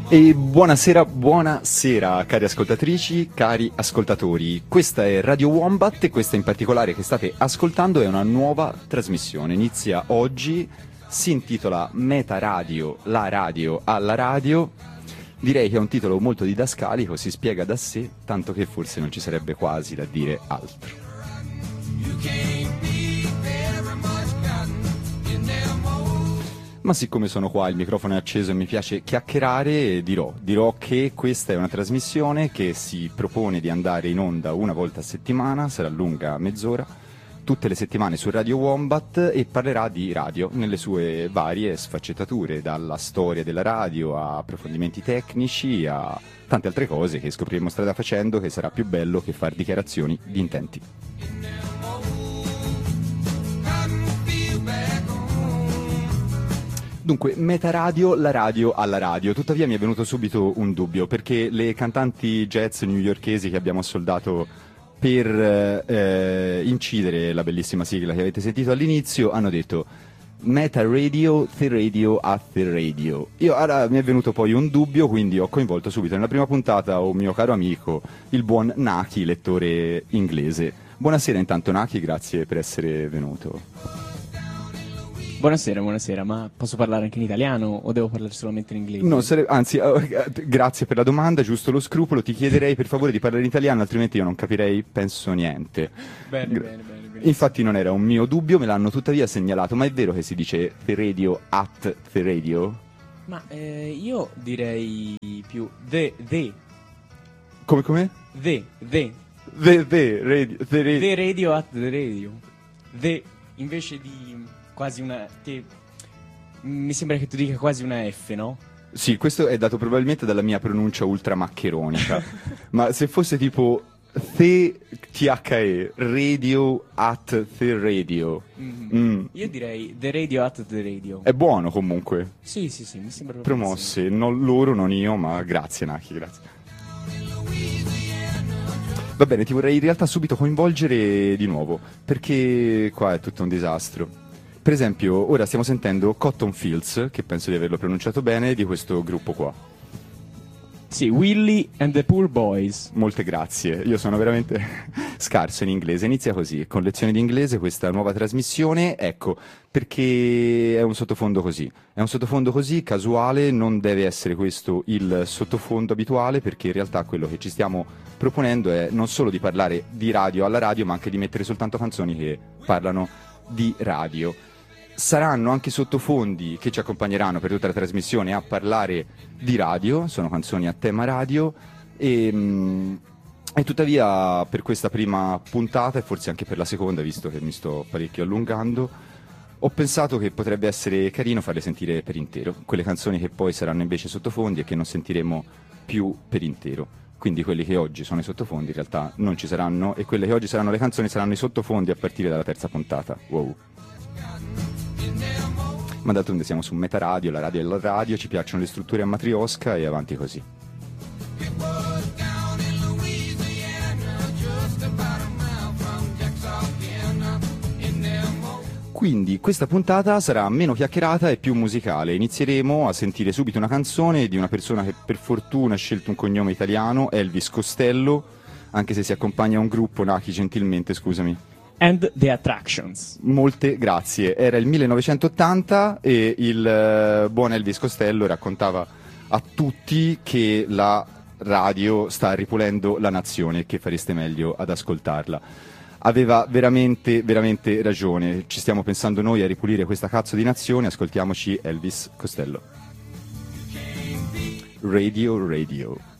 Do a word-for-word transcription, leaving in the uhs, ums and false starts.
E buonasera, buonasera cari ascoltatrici, cari ascoltatori. Questa è Radio Wombat e questa in particolare che state ascoltando è una nuova trasmissione. Inizia oggi, si intitola Meta Radio, la radio alla radio. Direi che è un titolo molto didascalico, si spiega da sé, tanto che forse non ci sarebbe quasi da dire altro. Ma siccome sono qua, il microfono è acceso e mi piace chiacchierare, dirò, dirò che questa è una trasmissione che si propone di andare in onda una volta a settimana, sarà lunga mezz'ora, tutte le settimane su Radio Wombat e parlerà di radio nelle sue varie sfaccettature, dalla storia della radio a approfondimenti tecnici a tante altre cose che scopriremo strada facendo, che sarà più bello che fare dichiarazioni di intenti. Dunque, Meta Radio, la radio alla radio. Tuttavia mi è venuto subito un dubbio, perché le cantanti jazz newyorkesi che abbiamo soldato per eh, incidere la bellissima sigla che avete sentito all'inizio hanno detto Meta Radio, The Radio at The Radio. Io ora mi è venuto poi un dubbio, quindi ho coinvolto subito nella prima puntata un mio caro amico, il buon Naki, lettore inglese. Buonasera intanto Naki, grazie per essere venuto. Buonasera, buonasera, ma posso parlare anche in italiano o devo parlare solamente in inglese? No, sare- anzi, uh, grazie per la domanda, giusto lo scrupolo, ti chiederei per favore di parlare in italiano, altrimenti io non capirei, penso, niente. Bene, Gra- bene, bene, bene. Infatti non era un mio dubbio, me l'hanno tuttavia segnalato, ma è vero che si dice The Radio at The Radio? Ma eh, io direi più the, the, Come, come? the, the, The, the, radio, the, radio. the radio at the radio. The, invece di quasi una, che mi sembra che tu dica quasi una F, no? Sì, questo è dato probabilmente dalla mia pronuncia ultra maccheronica, ma se fosse tipo The T H E, Radio at The Radio. Mm. Mm. Io direi the radio at the radio. È buono comunque. Sì, sì, sì, mi sembra proprio Promosse, non loro, non io, ma grazie Naki, grazie. Va bene, ti vorrei in realtà subito coinvolgere di nuovo, perché qua è tutto un disastro. Per esempio, ora stiamo sentendo Cotton Fields, che penso di averlo pronunciato bene, di questo gruppo qua. Sì, Willie and the Poor Boys. Molte grazie, io sono veramente scarso in inglese. Inizia così, con lezioni di inglese, questa nuova trasmissione, ecco, perché è un sottofondo così. È un sottofondo così, casuale, non deve essere questo il sottofondo abituale, perché in realtà quello che ci stiamo proponendo è non solo di parlare di radio alla radio, ma anche di mettere soltanto canzoni che parlano di radio. Saranno anche sottofondi che ci accompagneranno per tutta la trasmissione a parlare di radio, sono canzoni a tema radio e, mh, e tuttavia per questa prima puntata e forse anche per la seconda, visto che mi sto parecchio allungando, ho pensato che potrebbe essere carino farle sentire per intero, quelle canzoni che poi saranno invece sottofondi e che non sentiremo più per intero. Quindi quelli che oggi sono i sottofondi in realtà non ci saranno e quelle che oggi saranno le canzoni saranno i sottofondi a partire dalla terza puntata. Wow. Ma d'altronde siamo su Meta Radio, la radio è la radio, ci piacciono le strutture a matriosca e avanti così. Quindi questa puntata sarà meno chiacchierata e più musicale. Inizieremo a sentire subito una canzone di una persona che per fortuna ha scelto un cognome italiano, Elvis Costello, anche se si accompagna a un gruppo, Naki, gentilmente, scusami. And the Attractions. Molte grazie. Era il millenovecentottanta e il uh, buon Elvis Costello raccontava a tutti che la radio sta ripulendo la nazione e che fareste meglio ad ascoltarla. Aveva veramente, veramente ragione. Ci stiamo pensando noi a ripulire questa cazzo di nazione. Ascoltiamoci Elvis Costello. Radio, radio.